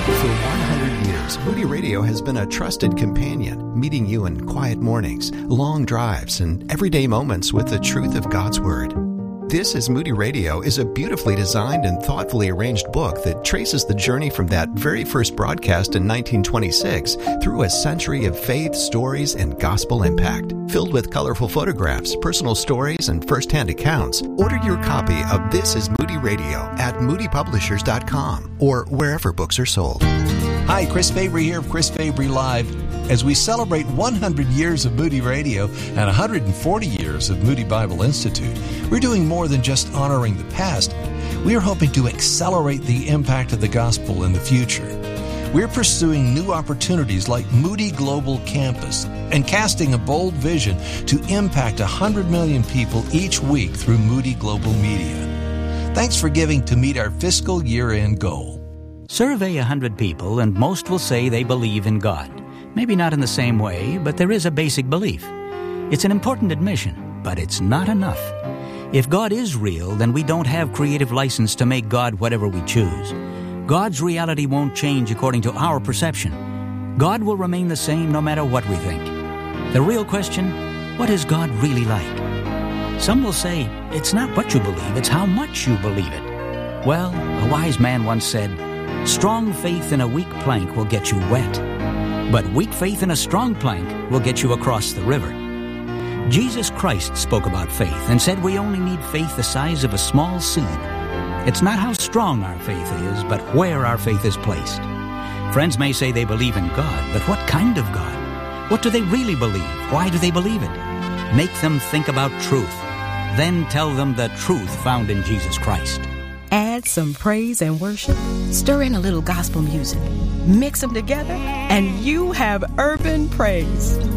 For 100 years, Moody Radio has been a trusted companion, meeting you in quiet mornings, long drives, and everyday moments with the truth of God's Word. This is Moody Radio is a beautifully designed and thoughtfully arranged book that traces the journey from that very first broadcast in 1926 through a century of faith, stories, and gospel impact. Filled with colorful photographs, personal stories, and first-hand accounts, order your copy of This is Moody Radio at moodypublishers.com or wherever books are sold. Hi, Chris Fabry here of Chris Fabry Live. As we celebrate 100 years of Moody Radio and 140 years of Moody Bible Institute, we're doing more than just honoring the past. We are hoping to accelerate the impact of the gospel in the future. We're pursuing new opportunities like Moody Global Campus and casting a bold vision to impact 100 million people each week through Moody Global Media. Thanks for giving to meet our fiscal year-end goal. Survey 100 people and most will say they believe in God. Maybe not in the same way, but there is a basic belief. It's an important admission, but it's not enough. If God is real, then we don't have creative license to make God whatever we choose. God's reality won't change according to our perception. God will remain the same no matter what we think. The real question, what is God really like? Some will say, it's not what you believe, it's how much you believe it. Well, a wise man once said, strong faith in a weak plank will get you wet. But weak faith in a strong plank will get you across the river. Jesus Christ spoke about faith and said we only need faith the size of a small seed. It's not how strong our faith is, but where our faith is placed. Friends may say they believe in God, but what kind of God? What do they really believe? Why do they believe it? Make them think about truth. Then tell them the truth found in Jesus Christ. Add some praise and worship, stir in a little gospel music, mix them together, and you have urban praise.